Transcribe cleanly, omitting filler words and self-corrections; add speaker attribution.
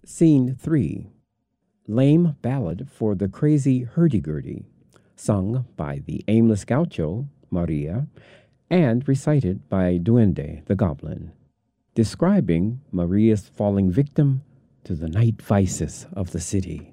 Speaker 1: Scene 3. Lame Ballad for the Crazy Hurdy-Gurdy, sung by the aimless gaucho, Maria, and recited by Duende, the goblin, describing Maria's falling victim to the night vices of the city.